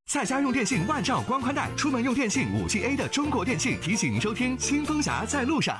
在家用电信万兆光宽带，出门用电信5G A 的中国电信提醒您收听《新风侠在路上》。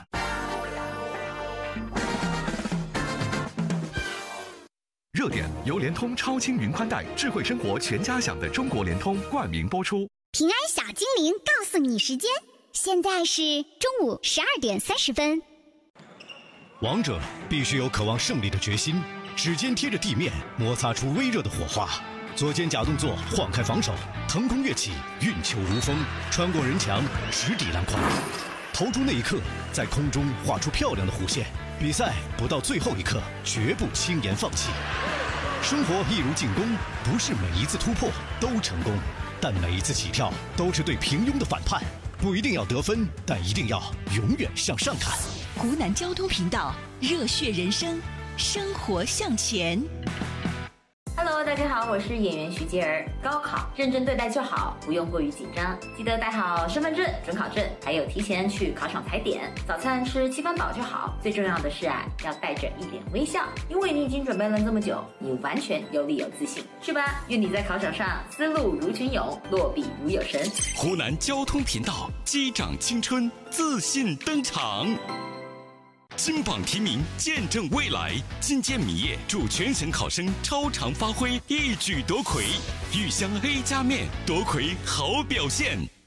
热点由联通超轻云宽带智慧生活全家享的中国联通冠名播出。 平安小精灵告诉你时间，现在是中午12点30分。 王者必须有渴望胜利的决心，指尖贴着地面，摩擦出微热的火花。左肩假动作晃开防守，腾空跃起，运球如风，穿过人墙，直抵篮筐。投出那一刻，在空中画出漂亮的弧线。比赛不到最后一刻，绝不轻言放弃。生活一如进攻，不是每一次突破都成功，但每一次起跳都是对平庸的反叛。不一定要得分，但一定要永远向上看。 湖南交通频道，热血人生，生活向前。 Hello， 大家好，我是演员徐洁儿。高考认真对待就好，不用过于紧张。记得带好身份证、准考证，还有提前去考场踩点。早餐吃7分饱就好。最重要的是要带着一脸微笑，因为你已经准备了这么久，你完全有理由自信，是吧？愿你在考场上思路如泉涌，落笔如有神。 湖南交通频道，击掌青春，自信登场。金榜题名，见证未来。金坚米业祝全省考生超常发挥，一举夺魁。豫湘 A 加面夺魁好表现。